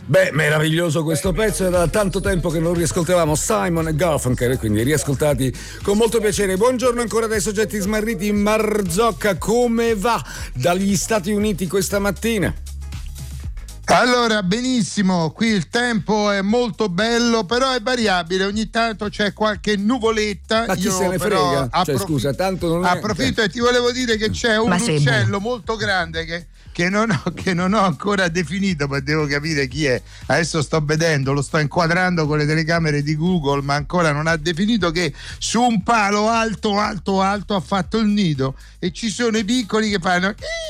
Beh, meraviglioso questo pezzo, era da tanto tempo che non riascoltavamo Simon e Garfunkel, quindi riascoltati con molto piacere. Buongiorno ancora dai soggetti smarriti. Marzocca, come va dagli Stati Uniti questa mattina? Allora, benissimo, qui il tempo è molto bello, però è variabile, ogni tanto c'è qualche nuvoletta. Ma chi se ne frega? Scusa, tanto non è... Approfitto e ti volevo dire che c'è un uccello molto grande che non ho ancora definito, ma devo capire chi è. Adesso sto vedendo, lo sto inquadrando con le telecamere di Google, ma ancora non ha definito, che su un palo alto ha fatto il nido e ci sono i piccoli che fanno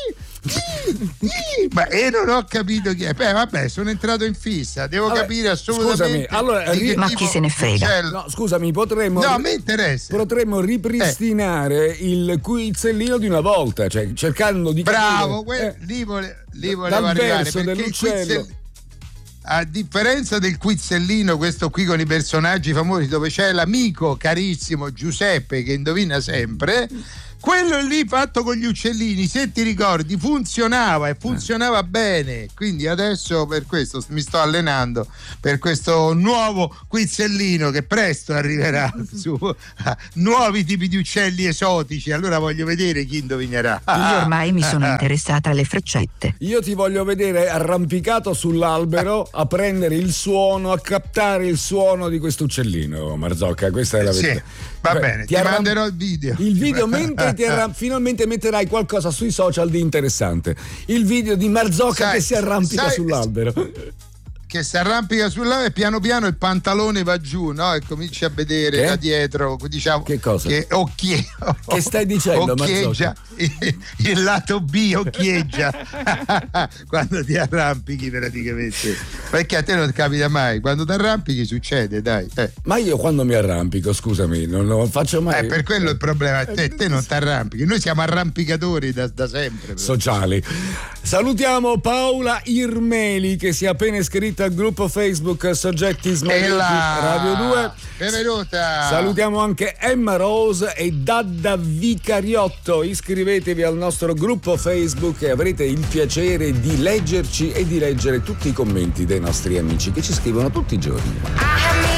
ma non ho capito chi è. Beh, vabbè, sono entrato in fissa, devo capire assolutamente. Scusami, allora, ma chi se ne frega? No, scusami, potremmo ripristinare il quizzellino di una volta, cioè cercando di bravo, capire, lì volevo arrivare, perché dell'uccello. A differenza del quizzellino, questo qui con i personaggi famosi, dove c'è l'amico carissimo Giuseppe che indovina sempre, quello lì fatto con gli uccellini, se ti ricordi, funzionava e funzionava bene. Quindi adesso per questo mi sto allenando per questo nuovo quizzellino che presto arriverà su nuovi tipi di uccelli esotici. Allora voglio vedere chi indovinerà. Io ormai mi sono interessata alle freccette. Io ti voglio vedere arrampicato sull'albero a prendere il suono, a captare il suono di questo uccellino, Marzocca, questa è la verità. Sì. Va bene, ti manderò il video. Il video mentre finalmente metterai qualcosa sui social di interessante. Il video di Marzocca che si arrampica sull'albero. Che si arrampica sull'albero e piano piano il pantalone va giù, no? E cominci a vedere da dietro, diciamo. Che cosa? Che Che stai dicendo, occhieggia, il lato B occhieggia quando ti arrampichi praticamente. Perché a te non capita mai, quando ti arrampichi succede, dai. Ma io quando mi arrampico, scusami, non lo faccio mai. Per quello il problema è te non ti arrampichi. Noi siamo arrampicatori da sempre. Però. Sociali. Salutiamo Paola Irmeli che si è appena iscritta al gruppo Facebook Soggetti Smarriti Radio 2. Benvenuta. Salutiamo anche Emma Rose e Dadda Vicariotto. Iscrivetevi al nostro gruppo Facebook e avrete il piacere di leggerci e di leggere tutti i commenti dei nostri amici che ci scrivono tutti i giorni.